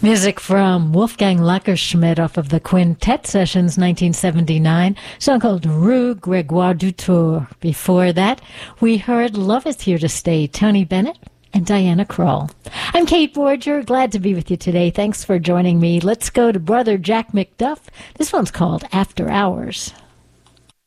Music from Wolfgang Lackerschmidt off of the Quintet Sessions 1979, song called Rue Grégoire du Tour. Before that, we heard Love Is Here to Stay, Tony Bennett and Diana Krall. I'm Kate Borger, glad to be with you today. Thanks for joining me. Let's go to Brother Jack McDuff. This one's called After Hours.